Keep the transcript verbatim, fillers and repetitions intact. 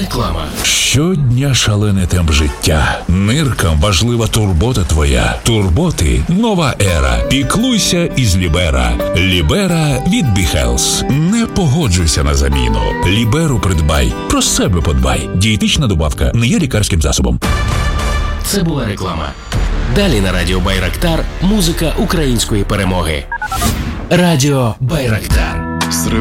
Реклама. Щодня шалений темп життя. Ниркам важлива турбота твоя. Турботи – нова ера. Піклуйся із Лібера. Лібера від Біхелс. Не погоджуйся на заміну. Ліберу придбай. Про себе подбай. Дієтична добавка не є лікарським засобом. Це була реклама. Далі на радіо Байрактар музика української перемоги. Радіо Байрактар.